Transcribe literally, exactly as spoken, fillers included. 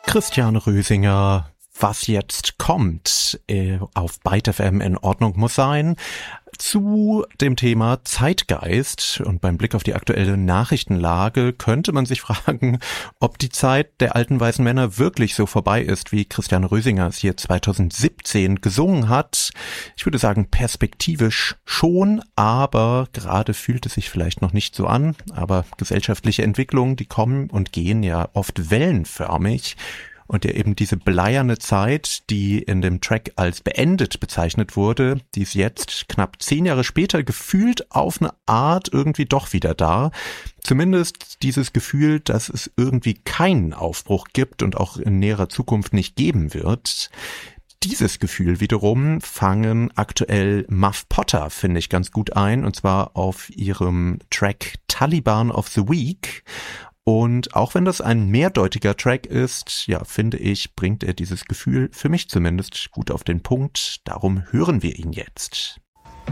Christian Rösinger, was jetzt kommt, äh, auf Byte F M in Ordnung muss sein, zu dem Thema Zeitgeist. Und beim Blick auf die aktuelle Nachrichtenlage könnte man sich fragen, ob die Zeit der alten weißen Männer wirklich so vorbei ist, wie Christian Rösinger es hier zweitausendsiebzehn gesungen hat. Ich würde sagen, perspektivisch schon, aber gerade fühlt es sich vielleicht noch nicht so an. Aber gesellschaftliche Entwicklungen, die kommen und gehen ja oft wellenförmig. Und ja eben diese bleierne Zeit, die in dem Track als beendet bezeichnet wurde, die ist jetzt knapp zehn Jahre später gefühlt auf eine Art irgendwie doch wieder da. Zumindest dieses Gefühl, dass es irgendwie keinen Aufbruch gibt und auch in näherer Zukunft nicht geben wird. Dieses Gefühl wiederum fangen aktuell Muff Potter, finde ich, ganz gut ein, und zwar auf ihrem Track Taliban of the Week. Und auch wenn das ein mehrdeutiger Track ist, ja, finde ich, bringt er dieses Gefühl für mich zumindest gut auf den Punkt. Darum hören wir ihn jetzt.